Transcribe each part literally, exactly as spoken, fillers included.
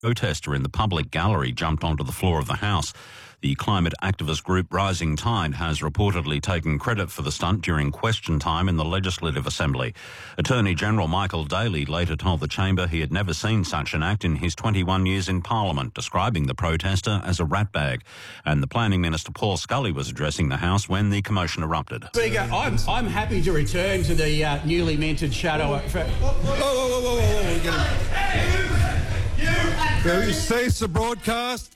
protester in the public gallery jumped onto the floor of the House. The climate activist group Rising Tide has reportedly taken credit for the stunt during question time in the Legislative Assembly. Attorney General Michael Daly later told the chamber he had never seen such an act in his twenty-one years in Parliament, describing the protester as a ratbag. And the Planning Minister Paul Scully was addressing the House when the commotion erupted. Speaker, I'm, I'm happy to return to the uh, newly minted shadow. Whoa, whoa, whoa, whoa, whoa, whoa. Will you cease the broadcast?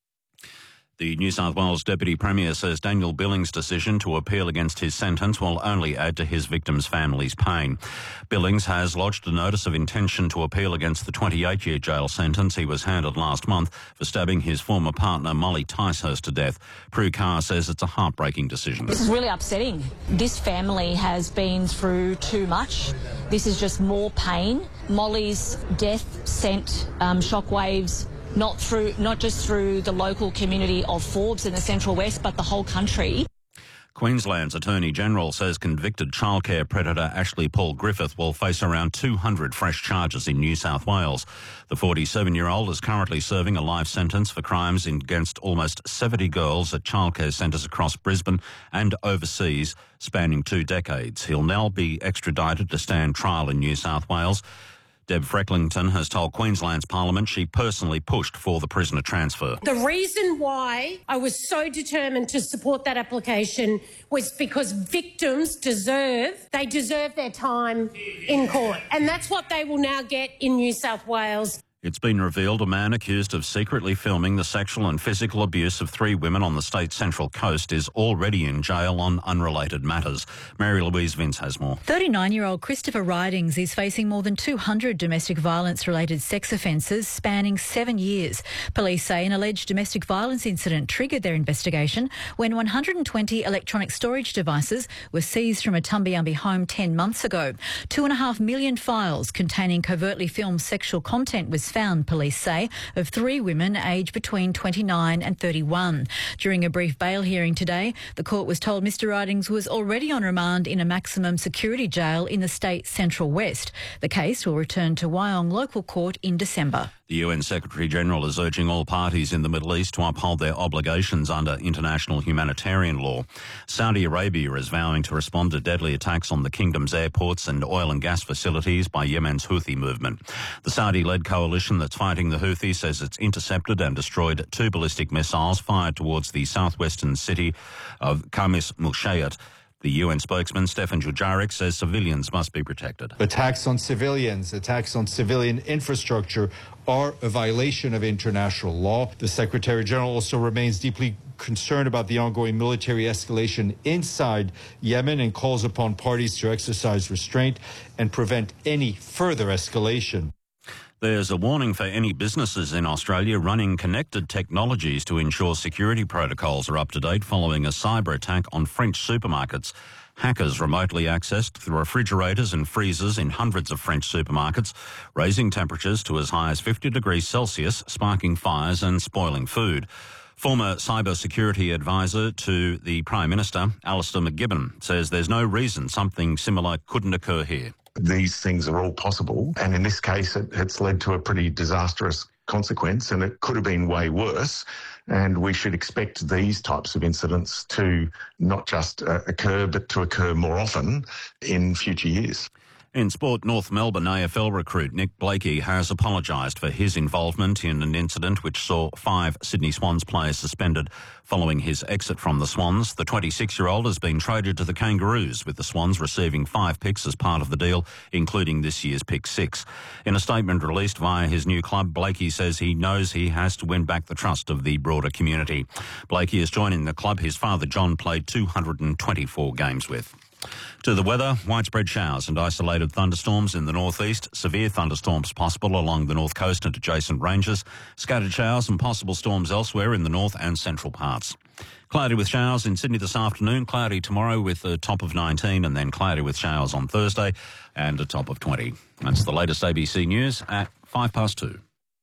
The New South Wales Deputy Premier says Daniel Billings' decision to appeal against his sentence will only add to his victims' families' pain. Billings has lodged a notice of intention to appeal against the twenty-eight-year jail sentence he was handed last month for stabbing his former partner Molly Ticehurst to death. Prue Carr says it's a heartbreaking decision. This is really upsetting. This family has been through too much. This is just more pain. Molly's death sent um, shockwaves not through, not just through the local community of Forbes in the Central West, but the whole country. Queensland's Attorney General says convicted childcare predator Ashley Paul Griffith will face around two hundred fresh charges in New South Wales. The forty-seven-year-old is currently serving a life sentence for crimes against almost seventy girls at childcare centres across Brisbane and overseas, spanning two decades. He'll now be extradited to stand trial in New South Wales. Deb Frecklington has told Queensland's Parliament she personally pushed for the prisoner transfer. The reason why I was so determined to support that application was because victims deserve, they deserve their time in court. And that's what they will now get in New South Wales. It's been revealed a man accused of secretly filming the sexual and physical abuse of three women on the state's Central Coast is already in jail on unrelated matters. Mary Louise Vince has more. thirty-nine-year-old Christopher Ridings is facing more than two hundred domestic violence-related sex offences spanning seven years. Police say an alleged domestic violence incident triggered their investigation when one hundred twenty electronic storage devices were seized from a Tumbiumbi home ten months ago. Two and a half million files containing covertly filmed sexual content was found, police say, of three women aged between twenty-nine and thirty-one. During a brief bail hearing today, the court was told Mr Ridings was already on remand in a maximum security jail in the state's Central West. The case will return to Wyong Local Court in December. The U N Secretary-General is urging all parties in the Middle East to uphold their obligations under international humanitarian law. Saudi Arabia is vowing to respond to deadly attacks on the kingdom's airports and oil and gas facilities by Yemen's Houthi movement. The Saudi-led coalition that's fighting the Houthis says it's intercepted and destroyed two ballistic missiles fired towards the southwestern city of Khamis Mushayat. The U N spokesman, Stefan Dujarric, says civilians must be protected. Attacks on civilians, attacks on civilian infrastructure are a violation of international law. The Secretary-General also remains deeply concerned about the ongoing military escalation inside Yemen and calls upon parties to exercise restraint and prevent any further escalation. There's a warning for any businesses in Australia running connected technologies to ensure security protocols are up to date following a cyber attack on French supermarkets. Hackers remotely accessed the refrigerators and freezers in hundreds of French supermarkets, raising temperatures to as high as fifty degrees Celsius, sparking fires and spoiling food. Former cybersecurity advisor to the Prime Minister, Alistair McGibbon, says there's no reason something similar couldn't occur here. These things are all possible, and in this case it, it's led to a pretty disastrous consequence, and it could have been way worse, and we should expect these types of incidents to not just uh, occur but to occur more often in future years. In sport, North Melbourne A F L recruit Nick Blakey has apologised for his involvement in an incident which saw five Sydney Swans players suspended following his exit from the Swans. The twenty-six-year-old has been traded to the Kangaroos, with the Swans receiving five picks as part of the deal, including this year's pick six. In a statement released via his new club, Blakey says he knows he has to win back the trust of the broader community. Blakey is joining the club his father John played two hundred twenty-four games with. To the weather, widespread showers and isolated thunderstorms in the northeast. Severe thunderstorms possible along the north coast and adjacent ranges. Scattered showers and possible storms elsewhere in the north and central parts. Cloudy with showers in Sydney this afternoon. Cloudy tomorrow with a top of nineteen, and then cloudy with showers on Thursday and a top of twenty. That's the latest A B C News at five past two.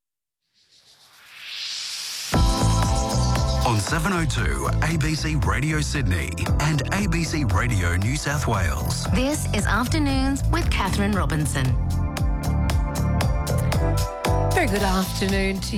On seven oh two A B C Radio Sydney and A B C Radio New South Wales. This is Afternoons with Catherine Robinson. Very good afternoon to you.